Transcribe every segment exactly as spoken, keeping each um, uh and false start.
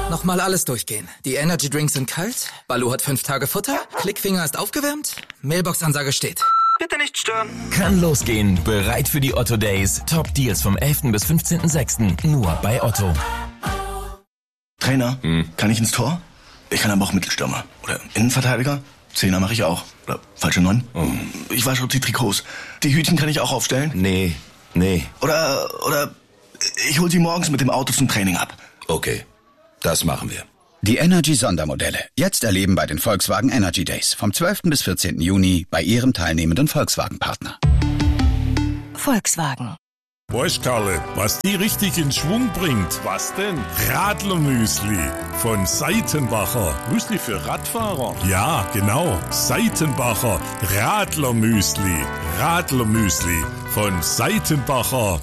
Nochmal alles durchgehen. Die Energy Drinks sind kalt, Baloo hat fünf Tage Futter, Klickfinger ist aufgewärmt, Mailbox-Ansage steht. Bitte nicht stören. Kann losgehen. Bereit für die Otto Days. Top Deals vom elften bis fünfzehnten sechsten Nur bei Otto. Trainer, hm. kann ich ins Tor? Ich kann aber auch Mittelstürmer. Oder Innenverteidiger? Zehner mache ich auch. Oder falsche Neun? Oh. Ich wasche auch die Trikots. Die Hütchen kann ich auch aufstellen? Nee, nee. Oder, oder ich hol sie morgens mit dem Auto zum Training ab. Okay, das machen wir. Die Energy-Sondermodelle. Jetzt erleben bei den Volkswagen Energy Days. Vom zwölften bis vierzehnten Juni bei Ihrem teilnehmenden Volkswagen-Partner. Volkswagen. Weißt Karle, was die richtig in Schwung bringt? Was denn? Radlermüsli von Seitenbacher. Müsli für Radfahrer? Ja, genau. Seitenbacher Radlermüsli. Radlermüsli von Seitenbacher.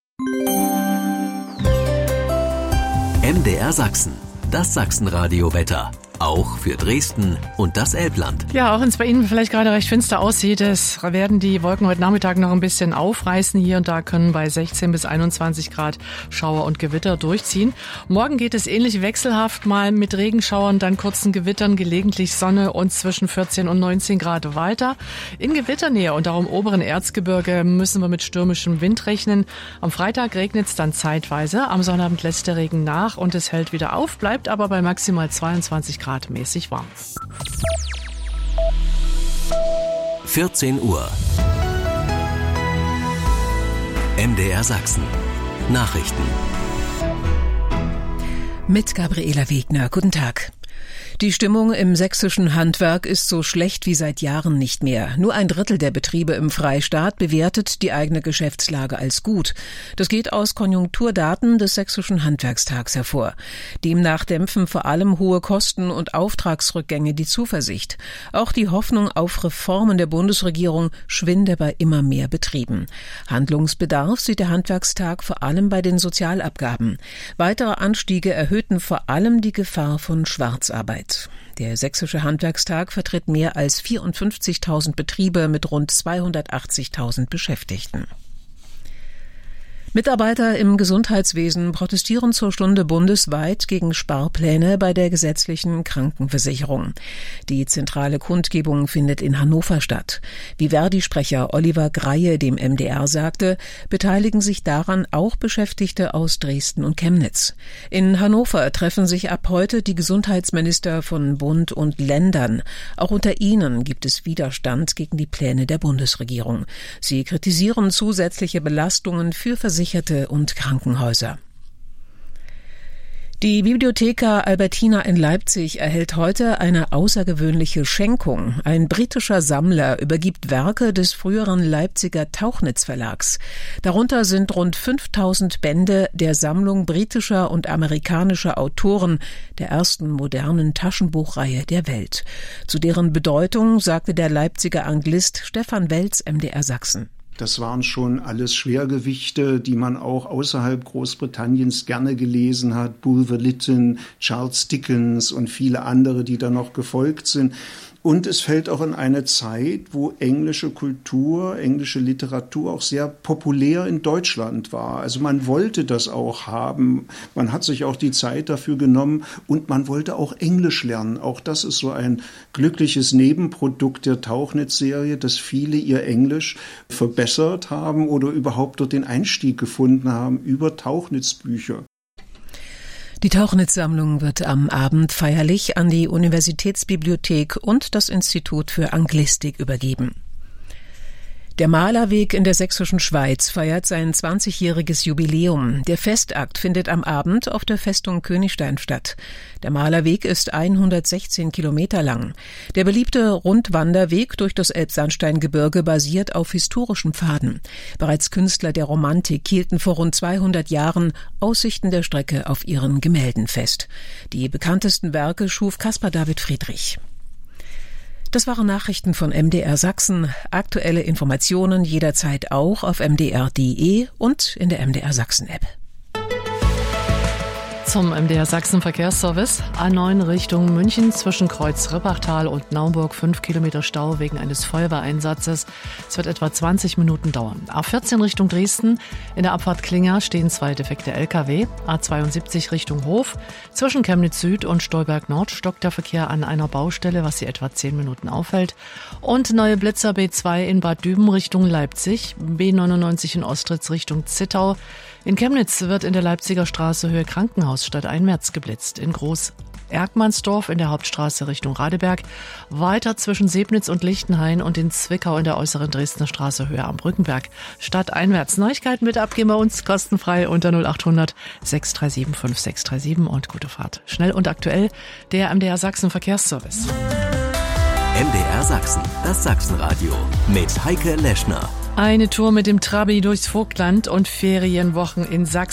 M D R Sachsen. Das Sachsenradio-Wetter. Auch für Dresden und das Elbland. Ja, auch wenn es bei Ihnen vielleicht gerade recht finster aussieht, es werden die Wolken heute Nachmittag noch ein bisschen aufreißen. Hier und da können bei sechzehn bis einundzwanzig Grad Schauer und Gewitter durchziehen. Morgen geht es ähnlich wechselhaft, mal mit Regenschauern, dann kurzen Gewittern, gelegentlich Sonne und zwischen vierzehn und neunzehn Grad weiter. In Gewitternähe und auch im oberen Erzgebirge müssen wir mit stürmischem Wind rechnen. Am Freitag regnet es dann zeitweise. Am Sonnabend lässt der Regen nach und es hält wieder auf, bleibt aber bei maximal zweiundzwanzig Grad. Mäßig warm. vierzehn Uhr. M D R Sachsen. Nachrichten. Mit Gabriela Wegner. Guten Tag. Die Stimmung im sächsischen Handwerk ist so schlecht wie seit Jahren nicht mehr. Nur ein Drittel der Betriebe im Freistaat bewertet die eigene Geschäftslage als gut. Das geht aus Konjunkturdaten des sächsischen Handwerkstags hervor. Demnach dämpfen vor allem hohe Kosten und Auftragsrückgänge die Zuversicht. Auch die Hoffnung auf Reformen der Bundesregierung schwinde bei immer mehr Betrieben. Handlungsbedarf sieht der Handwerkstag vor allem bei den Sozialabgaben. Weitere Anstiege erhöhten vor allem die Gefahr von Schwarzarbeit. Der sächsische Handwerkstag vertritt mehr als vierundfünfzigtausend Betriebe mit rund zweihundertachtzigtausend Beschäftigten. Mitarbeiter im Gesundheitswesen protestieren zur Stunde bundesweit gegen Sparpläne bei der gesetzlichen Krankenversicherung. Die zentrale Kundgebung findet in Hannover statt. Wie Verdi-Sprecher Oliver Greie dem M D R sagte, beteiligen sich daran auch Beschäftigte aus Dresden und Chemnitz. In Hannover treffen sich ab heute die Gesundheitsminister von Bund und Ländern. Auch unter ihnen gibt es Widerstand gegen die Pläne der Bundesregierung. Sie kritisieren zusätzliche Belastungen für Versicherungen und Krankenhäuser. Die Bibliotheca Albertina in Leipzig erhält heute eine außergewöhnliche Schenkung. Ein britischer Sammler übergibt Werke des früheren Leipziger Tauchnitz Verlags. Darunter sind rund fünftausend Bände der Sammlung britischer und amerikanischer Autoren der ersten modernen Taschenbuchreihe der Welt. Zu deren Bedeutung sagte der Leipziger Anglist Stefan Welz M D R Sachsen. Das waren schon alles Schwergewichte, die man auch außerhalb Großbritanniens gerne gelesen hat. Bulwer Lytton, Charles Dickens und viele andere, die da noch gefolgt sind. Und es fällt auch in eine Zeit, wo englische Kultur, englische Literatur auch sehr populär in Deutschland war. Also man wollte das auch haben. Man hat sich auch die Zeit dafür genommen und man wollte auch Englisch lernen. Auch das ist so ein glückliches Nebenprodukt der Tauchnitz-Serie, dass viele ihr Englisch verbessert haben oder überhaupt dort den Einstieg gefunden haben über Tauchnitz-Bücher. Die Tauchnitz-Sammlung wird am Abend feierlich an die Universitätsbibliothek und das Institut für Anglistik übergeben. Der Malerweg in der sächsischen Schweiz feiert sein zwanzigjähriges Jubiläum. Der Festakt findet am Abend auf der Festung Königstein statt. Der Malerweg ist hundertsechzehn Kilometer lang. Der beliebte Rundwanderweg durch das Elbsandsteingebirge basiert auf historischen Pfaden. Bereits Künstler der Romantik hielten vor rund zweihundert Jahren Aussichten der Strecke auf ihren Gemälden fest. Die bekanntesten Werke schuf Caspar David Friedrich. Das waren Nachrichten von M D R Sachsen. Aktuelle Informationen jederzeit auch auf m d r punkt d e und in der M D R Sachsen App. zum M D R Sachsen Verkehrsservice. A neun Richtung München zwischen Kreuz Rippachtal und Naumburg fünf Kilometer Stau wegen eines Feuerwehreinsatzes. Es wird etwa zwanzig Minuten dauern. A vierzehn Richtung Dresden. In der Abfahrt Klinger stehen zwei defekte L K W. A zweiundsiebzig Richtung Hof. Zwischen Chemnitz Süd und Stolberg Nord stockt der Verkehr an einer Baustelle, was sie etwa zehn Minuten aufhält. Und neue Blitzer B zwei in Bad Düben Richtung Leipzig. B neunundneunzig in Ostritz Richtung Zittau. In Chemnitz wird in der Leipziger Straße Höhe Krankenhaus stadteinwärts geblitzt. In Groß-Erkmannsdorf in der Hauptstraße Richtung Radeberg. Weiter zwischen Sebnitz und Lichtenhain und in Zwickau in der äußeren Dresdner Straße Höhe am Brückenberg. Stadteinwärts. Neuigkeiten bitte abgeben bei uns kostenfrei unter null achthundert sechs drei sieben fünf sechs drei sieben und gute Fahrt. Schnell und aktuell der M D R Sachsen Verkehrsservice. M D R Sachsen, das Sachsenradio mit Heike Leschner. Eine Tour mit dem Trabi durchs Vogtland und Ferienwochen in Sachsen.